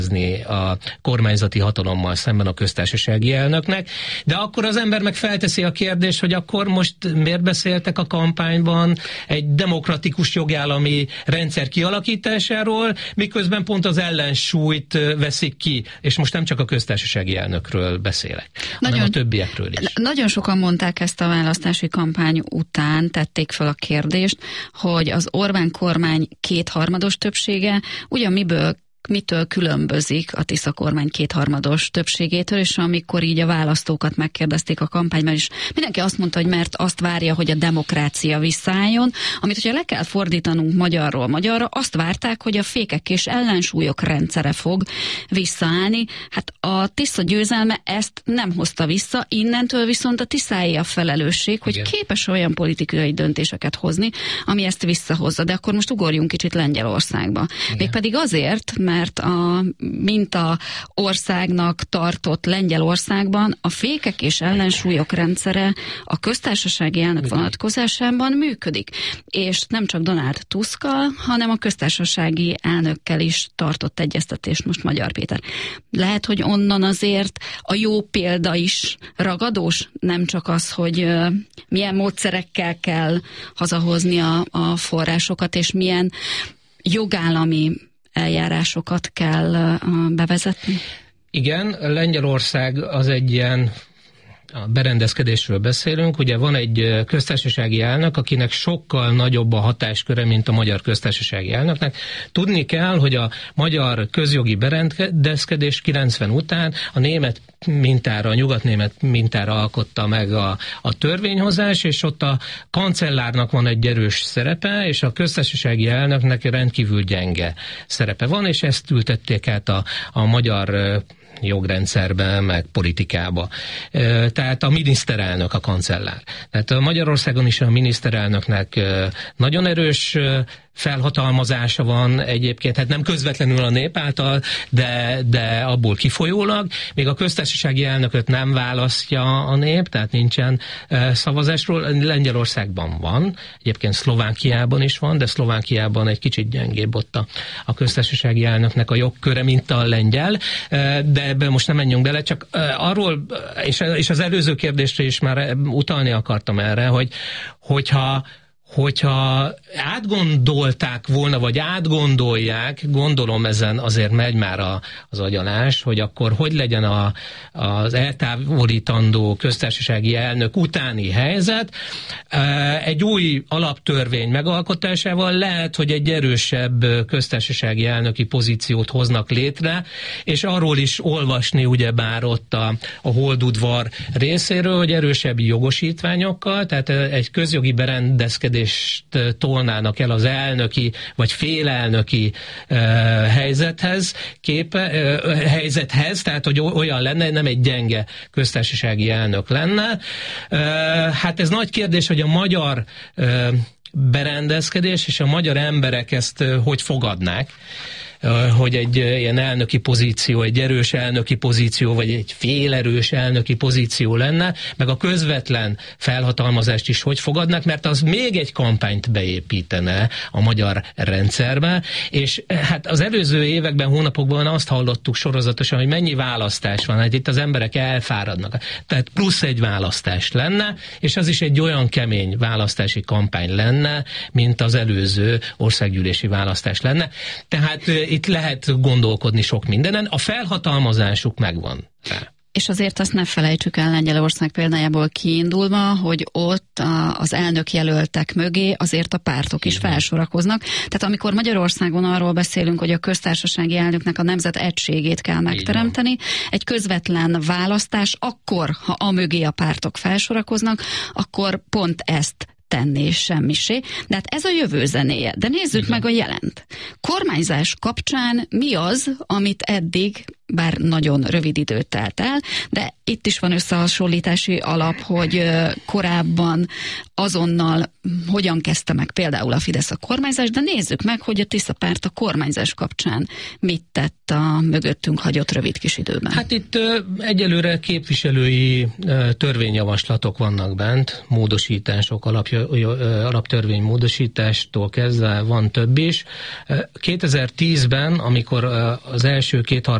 a kormányzati hatalommal szemben a köztársasági elnöknek, de akkor az ember meg felteszi a kérdést, hogy akkor most miért beszéltek a kampányban egy demokratikus jogállami rendszer kialakításáról, miközben pont az ellensúlyt veszik ki, és most nem csak a köztársasági elnökről beszélek, hanem a többiekről is. Nagyon sokan mondták ezt a választási kampány után, tették fel a kérdést, hogy az Orbán kormány kétharmados többsége ugyan mitől különbözik a Tisza kormány kétharmados többségétől, és amikor így a választókat megkérdezték a kampányban is, mindenki azt mondta, hogy mert azt várja, hogy a demokrácia visszaálljon, amit hogyha le kell fordítanunk magyarról magyarra, azt várták, hogy a fékek és ellensúlyok rendszere fog visszaállni. Hát a Tisza győzelme ezt nem hozta vissza, innentől viszont a Tiszáé a felelősség, hogy képes olyan politikai döntéseket hozni, ami ezt visszahozza. De akkor most ugorjunk kicsit Lengyelországba. Mégpedig azért, mert a minta országnak tartott Lengyelországban a fékek és ellensúlyok rendszere a köztársasági elnök vonatkozásában működik. És nem csak Donald Tuskkal, hanem a köztársasági elnökkel is tartott egyeztetést most Magyar Péter. Lehet, hogy onnan azért a jó példa is ragadós, nem csak az, hogy milyen módszerekkel kell hazahozni a forrásokat, és milyen jogállami eljárásokat kell bevezetni? Igen, Lengyelország az egy ilyen, a berendezkedésről beszélünk, ugye van egy köztársasági elnök, akinek sokkal nagyobb a hatásköre, mint a magyar köztársasági elnöknek. Tudni kell, hogy a magyar közjogi berendezkedés 90 után a német mintára, a nyugatnémet mintára alkotta meg a törvényhozás, és ott a kancellárnak van egy erős szerepe, és a köztársasági elnöknek rendkívül gyenge szerepe van, és ezt ültették át a magyar jogrendszerbe, meg politikába. Tehát a miniszterelnök a kancellár. Tehát Magyarországon is a miniszterelnöknek nagyon erős felhatalmazása van egyébként, hát nem közvetlenül a nép által, de abból kifolyólag. Még a köztársasági elnököt nem választja a nép, tehát nincsen szavazásról. Lengyelországban van, egyébként Szlovákiában is van, de Szlovákiában egy kicsit gyengébb ott a köztársasági elnöknek a jogköre, mint a lengyel, de ebben most nem menjünk bele, csak arról, és az előző kérdésre is már utalni akartam erre, hogyha átgondolták volna, vagy átgondolják, gondolom ezen azért megy már az agyalás, hogy akkor hogy legyen az eltávolítandó köztársasági elnök utáni helyzet. Egy új alaptörvény megalkotásával lehet, hogy egy erősebb köztársasági elnöki pozíciót hoznak létre, és arról is olvasni ugyebár ott a holdudvar részéről, hogy erősebb jogosítványokkal, tehát egy közjogi berendezkedés tolnának el az elnöki vagy félelnöki helyzethez, tehát hogy olyan lenne, nem egy gyenge köztársasági elnök lenne. Hát ez nagy kérdés, hogy a magyar berendezkedés és a magyar emberek ezt hogy fogadnák, hogy egy ilyen elnöki pozíció, egy erős elnöki pozíció, vagy egy félerős elnöki pozíció lenne, meg a közvetlen felhatalmazást is hogy fogadnak, mert az még egy kampányt beépítene a magyar rendszerbe, és hát az előző években, hónapokban azt hallottuk sorozatosan, hogy mennyi választás van, hát itt az emberek elfáradnak. Tehát plusz egy választás lenne, és az is egy olyan kemény választási kampány lenne, mint az előző országgyűlési választás lenne. Tehát itt lehet gondolkodni sok mindenen, a felhatalmazásuk megvan rá. És azért azt ne felejtsük el Lengyelország példájából kiindulva, hogy ott az elnök jelöltek mögé azért a pártok is felsorakoznak. Tehát amikor Magyarországon arról beszélünk, hogy a köztársasági elnöknek a nemzet egységét kell megteremteni, egy közvetlen választás, akkor, ha amögé a pártok felsorakoznak, akkor pont ezt tenni semmisé. De hát ez a jövő zenéje. De nézzük meg a jelent. Kormányzás kapcsán mi az, amit eddig bár nagyon rövid idő telt el, de itt is van összehasonlítási alap, hogy korábban azonnal hogyan kezdte meg például a Fidesz a kormányzást, de nézzük meg, hogy a Tisza párt a kormányzás kapcsán mit tett a mögöttünk hagyott rövid kis időben. Hát itt egyelőre képviselői törvényjavaslatok vannak bent, módosítások, alaptörvény módosítástól kezdve van több is. 2010-ben, amikor az első